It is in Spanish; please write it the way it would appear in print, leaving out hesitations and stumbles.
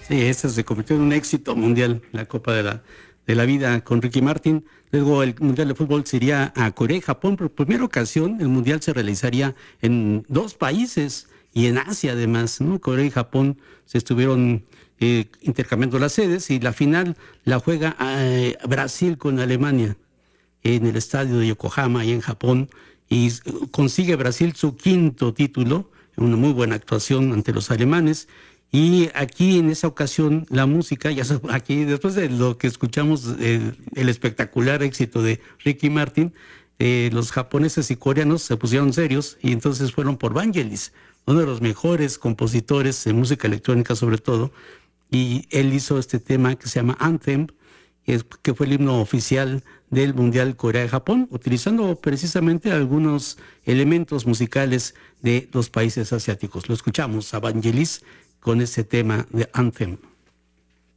Sí, ese se convirtió en un éxito mundial, la Copa de la Vida con Ricky Martin. Luego el Mundial de Fútbol se iría a Corea y Japón. Por primera ocasión, el Mundial se realizaría en dos países y en Asia además, ¿no? Corea y Japón se estuvieron intercambiando las sedes y la final la juega Brasil con Alemania en el estadio de Yokohama y en Japón, y consigue Brasil su quinto título, una muy buena actuación ante los alemanes. Y aquí en esa ocasión la música, aquí después de lo que escuchamos, el espectacular éxito de Ricky Martin, los japoneses y coreanos se pusieron serios y entonces fueron por Vangelis, uno de los mejores compositores de música electrónica sobre todo, y él hizo este tema que se llama Anthem, que fue el himno oficial del Mundial Corea-Japón, utilizando precisamente algunos elementos musicales de los países asiáticos. Lo escuchamos a Vangelis con ese tema de Anthem.